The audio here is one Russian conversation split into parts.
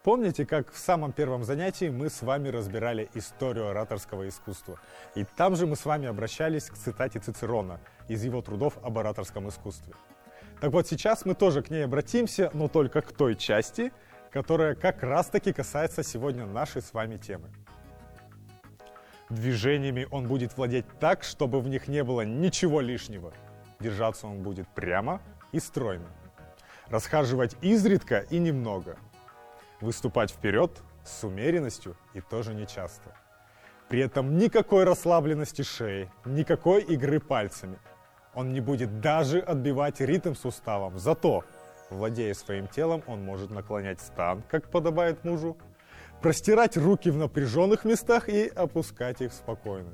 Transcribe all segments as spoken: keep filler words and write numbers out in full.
Помните, как в самом первом занятии мы с вами разбирали историю ораторского искусства? И там же мы с вами обращались к цитате Цицерона из его трудов об ораторском искусстве. Так вот, сейчас мы тоже к ней обратимся, но только к той части, которая как раз-таки касается сегодня нашей с вами темы. Движениями он будет владеть так, чтобы в них не было ничего лишнего. Держаться он будет прямо и стройно. Расхаживать изредка и немного. Выступать вперед с умеренностью и тоже нечасто. При этом никакой расслабленности шеи, никакой игры пальцами. Он не будет даже отбивать ритм суставом. Зато, владея своим телом, он может наклонять стан, как подобает мужу, простирать руки в напряженных местах и опускать их в спокойных.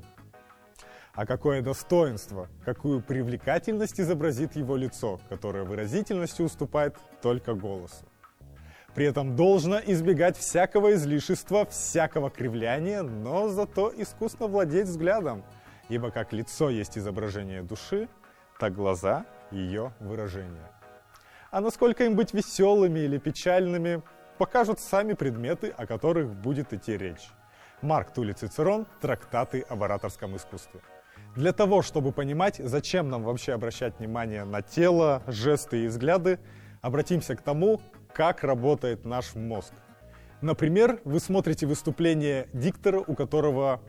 А какое достоинство, какую привлекательность изобразит его лицо, которое выразительностью уступает только голосу. При этом должно избегать всякого излишества, всякого кривляния, но зато искусно владеть взглядом, ибо как лицо есть изображение души, так глаза – ее выражение. А насколько им быть веселыми или печальными, покажут сами предметы, о которых будет идти речь. Марк Туллий Цицерон, трактаты об ораторском искусстве. Для того, чтобы понимать, зачем нам вообще обращать внимание на тело, жесты и взгляды, обратимся к тому, как работает наш мозг. Например, вы смотрите выступление диктора, у которого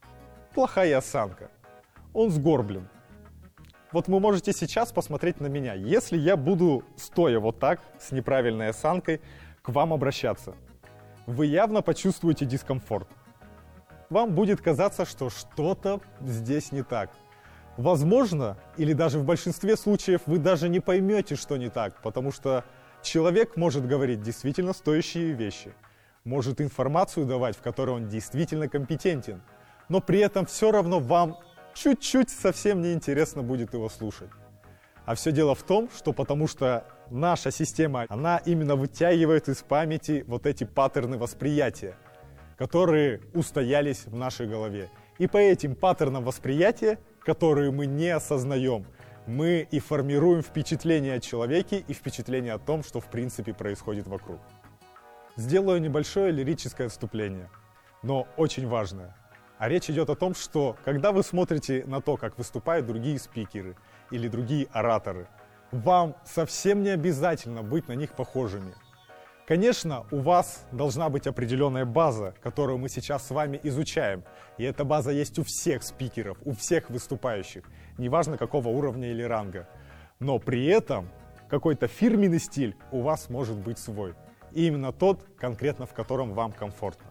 плохая осанка. Он сгорблен. Вот вы можете сейчас посмотреть на меня. Если я буду, стоя вот так, с неправильной осанкой, к вам обращаться, вы явно почувствуете дискомфорт. Вам будет казаться, что что-то здесь не так. Возможно, или даже в большинстве случаев вы даже не поймете, что не так, потому что человек может говорить действительно стоящие вещи, может информацию давать, в которой он действительно компетентен, но при этом все равно вам чуть-чуть совсем неинтересно будет его слушать. А все дело в том, что потому что наша система, она именно вытягивает из памяти вот эти паттерны восприятия, которые устоялись в нашей голове. И по этим паттернам восприятия, которые мы не осознаем, мы и формируем впечатление о человеке и впечатление о том, что в принципе происходит вокруг. Сделаю небольшое лирическое отступление, но очень важное. А речь идет о том, что когда вы смотрите на то, как выступают другие спикеры или другие ораторы, вам совсем не обязательно быть на них похожими. Конечно, у вас должна быть определенная база, которую мы сейчас с вами изучаем. И эта база есть у всех спикеров, у всех выступающих, неважно какого уровня или ранга. Но при этом какой-то фирменный стиль у вас может быть свой. И именно тот, конкретно в котором вам комфортно.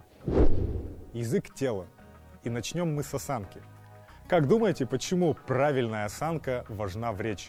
Язык тела. И начнем мы с осанки. Как думаете, почему правильная осанка важна в речи?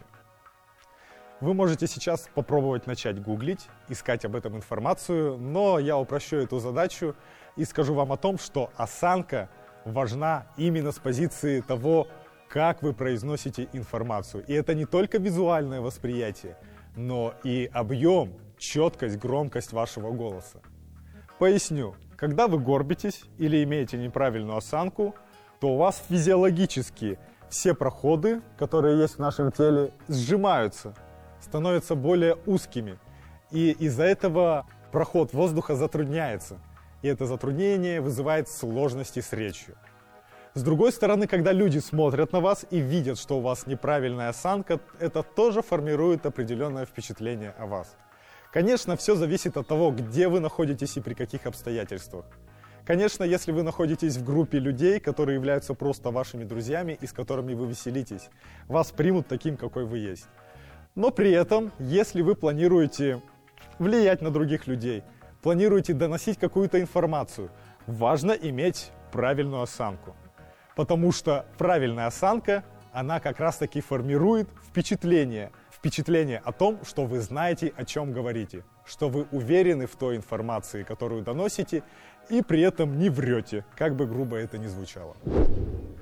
Вы можете сейчас попробовать начать гуглить, искать об этом информацию, но я упрощу эту задачу и скажу вам о том, что осанка важна именно с позиции того, как вы произносите информацию. И это не только визуальное восприятие, но и объем, четкость, громкость вашего голоса. Поясню. Когда вы горбитесь или имеете неправильную осанку, то у вас физиологически все проходы, которые есть в нашем теле, сжимаются, становятся более узкими. И из-за этого проход воздуха затрудняется. И это затруднение вызывает сложности с речью. С другой стороны, когда люди смотрят на вас и видят, что у вас неправильная осанка, это тоже формирует определенное впечатление о вас. Конечно, все зависит от того, где вы находитесь и при каких обстоятельствах. Конечно, если вы находитесь в группе людей, которые являются просто вашими друзьями и с которыми вы веселитесь, вас примут таким, какой вы есть. Но при этом, если вы планируете влиять на других людей, планируете доносить какую-то информацию, важно иметь правильную осанку. Потому что правильная осанка, она как раз-таки формирует впечатление. Впечатление о том, что вы знаете, о чем говорите, что вы уверены в той информации, которую доносите, и при этом не врете, как бы грубо это ни звучало.